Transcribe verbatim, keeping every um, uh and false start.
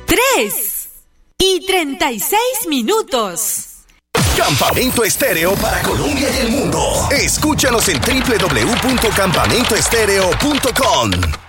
tres y treinta y seis minutos. Campamento Estéreo para Colombia y el mundo. Escúchanos en doble u doble u doble u punto campamento estéreo punto com.